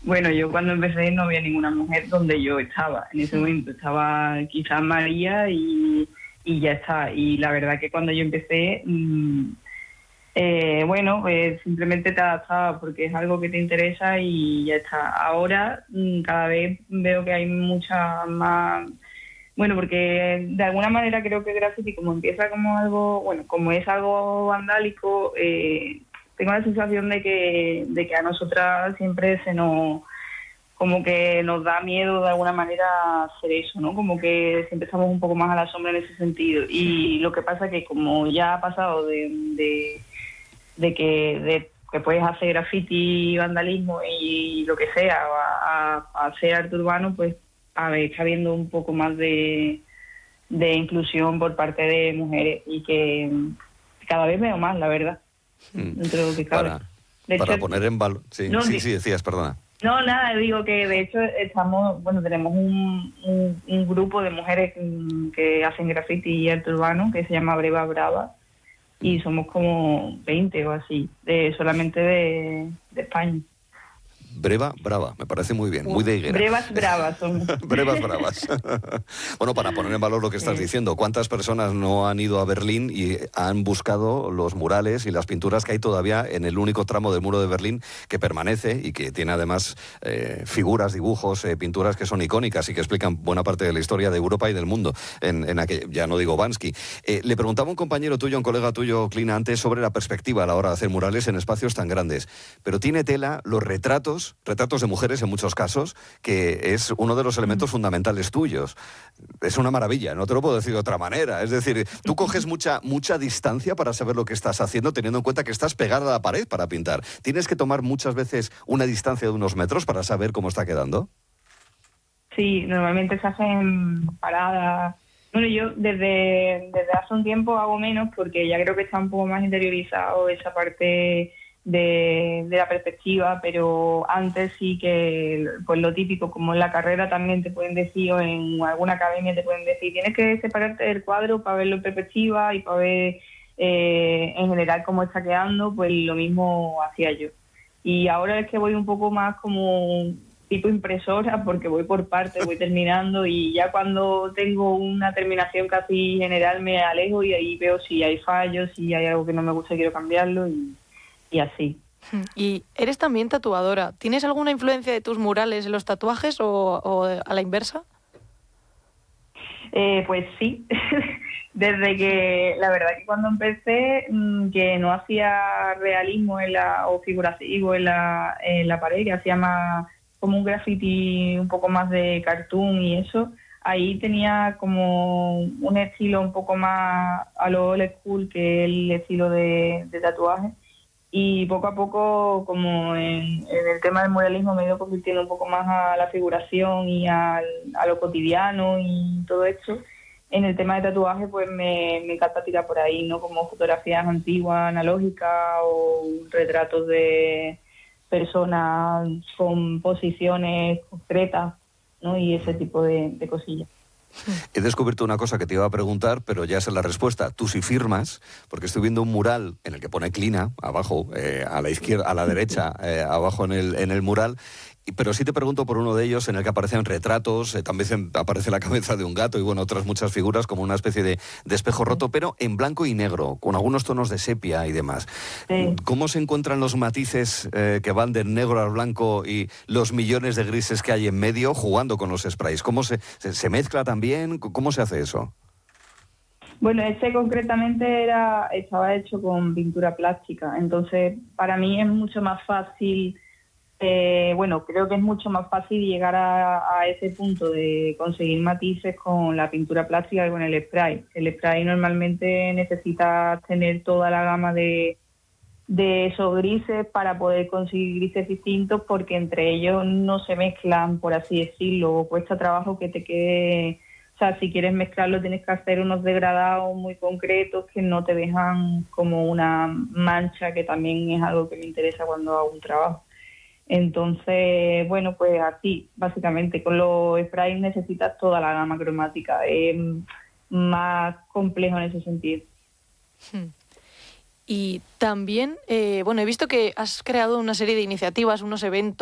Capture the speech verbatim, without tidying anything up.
Bueno, yo cuando empecé no había ninguna mujer donde yo estaba. En ese momento estaba quizás María y, y ya está. Y la verdad que cuando yo empecé, mmm, eh, bueno, pues simplemente te adaptabas porque es algo que te interesa y ya está. Ahora mmm, cada vez veo que hay mucha más... Bueno, porque de alguna manera creo que graffiti como empieza como algo, bueno, como es algo vandálico, eh, tengo la sensación de que, de que a nosotras siempre se nos, como que nos da miedo de alguna manera hacer eso, ¿no? Como que siempre estamos un poco más a la sombra en ese sentido. Y lo que pasa que como ya ha pasado de, de, de que de, que puedes hacer graffiti, vandalismo y lo que sea, a, a, a hacer arte urbano, pues a ver, está habiendo un poco más de, de inclusión por parte de mujeres y que cada vez veo más, la verdad, mm. dentro de lo que cabe. Para, de para hecho, poner en valor... Sí, no, sí, sí, decías, perdona. No, nada, digo que de hecho estamos, bueno, tenemos un, un, un grupo de mujeres que hacen graffiti y arte urbano que se llama Breva Brava y somos como veinte o así, de solamente de, de España. Breva Brava, me parece muy bien, muy de higuera. Brevas Bravas son. Brevas Bravas. Bueno, para poner en valor lo que estás Sí. diciendo, ¿cuántas personas no han ido a Berlín y han buscado los murales y las pinturas que hay todavía en el único tramo del muro de Berlín que permanece y que tiene además eh, figuras, dibujos, eh, pinturas que son icónicas y que explican buena parte de la historia de Europa y del mundo, en, en aquel, ya no digo Bansky. Eh, le preguntaba a un compañero tuyo, un colega tuyo, Clina, antes sobre la perspectiva a la hora de hacer murales en espacios tan grandes, pero tiene tela los retratos retratos de mujeres en muchos casos, que es uno de los elementos fundamentales tuyos. Es una maravilla, no te lo puedo decir de otra manera. Es decir, tú coges mucha, mucha distancia para saber lo que estás haciendo, teniendo en cuenta que estás pegada a la pared para pintar. ¿Tienes que tomar muchas veces una distancia de unos metros para saber cómo está quedando? Sí, normalmente se hacen paradas. Bueno, yo desde, desde hace un tiempo hago menos porque ya creo que está un poco más interiorizado esa parte de, de la perspectiva, pero antes sí que, pues lo típico, como en la carrera también te pueden decir, o en alguna academia te pueden decir, tienes que separarte del cuadro para verlo en perspectiva y para ver eh, en general cómo está quedando, pues lo mismo hacía yo. Y ahora es que voy un poco más como tipo impresora, porque voy por partes, voy terminando y ya cuando tengo una terminación casi general me alejo y ahí veo si hay fallos, si hay algo que no me gusta y quiero cambiarlo y y así. Y eres también tatuadora. ¿Tienes alguna influencia de tus murales en los tatuajes o, o a la inversa? Eh, pues sí, desde que, la verdad que cuando empecé, que no hacía realismo en la, o figurativo en la, en la pared, que hacía más como un graffiti un poco más de cartoon y eso, ahí tenía como un estilo un poco más a lo old school que el estilo de, de tatuaje. Y poco a poco, como en, en el tema del muralismo, me he ido convirtiendo un poco más a la figuración y al, a lo cotidiano y todo esto. En el tema de tatuaje, pues me, me encanta tirar por ahí, ¿no? Como fotografías antiguas, analógicas o retratos de personas con posiciones concretas, ¿no? Y ese tipo de, de cosillas. He descubierto una cosa que te iba a preguntar, pero ya sé la respuesta. Tú sí firmas, porque estoy viendo un mural en el que pone Clina, abajo, eh, a la izquierda, a la derecha, eh, abajo en el, en el mural. Pero sí te pregunto por uno de ellos en el que aparecen retratos, eh, también aparece la cabeza de un gato y bueno, otras muchas figuras como una especie de, de espejo roto, pero en blanco y negro, con algunos tonos de sepia y demás. Sí. ¿Cómo se encuentran los matices eh, que van del negro al blanco y los millones de grises que hay en medio jugando con los sprays? ¿Cómo se, se, se mezcla también? ¿Cómo se hace eso? Bueno, este concretamente era estaba hecho con pintura plástica, entonces para mí es mucho más fácil... Eh, bueno, creo que es mucho más fácil llegar a, a ese punto de conseguir matices con la pintura plástica que con el spray. El spray normalmente necesita tener toda la gama de, de esos grises para poder conseguir grises distintos porque entre ellos no se mezclan, por así decirlo, o cuesta trabajo que te quede... O sea, si quieres mezclarlo tienes que hacer unos degradados muy concretos que no te dejan como una mancha, que también es algo que me interesa cuando hago un trabajo. Entonces, bueno, pues así, básicamente, con los sprays necesitas toda la gama cromática, es más complejo en ese sentido. Y también, eh, bueno, he visto que has creado una serie de iniciativas, unos eventos,